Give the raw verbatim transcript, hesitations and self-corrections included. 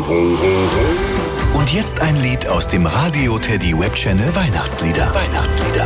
Und jetzt ein Lied aus dem Radio Teddy Webchannel Weihnachtslieder. Weihnachtslieder.